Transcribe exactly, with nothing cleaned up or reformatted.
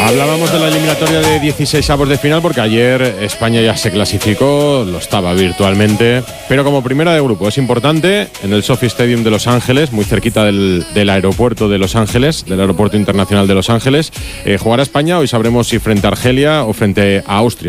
Hablábamos de la eliminatoria de dieciséis avos de final porque ayer España ya se clasificó, lo estaba virtualmente, pero como primera de grupo es importante en el SoFi Stadium de Los Ángeles, muy cerquita del, del aeropuerto de Los Ángeles, del aeropuerto internacional de Los Ángeles, eh, jugar a España. Hoy sabremos si frente a Argelia o frente a Austria.